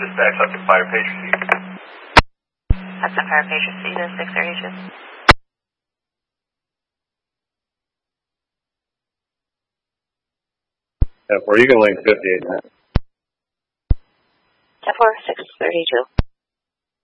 dispatch, Hudson Fire page received. Hudson Fire page received at 632. Yeah, 4, you can link 58. 10-4, 632.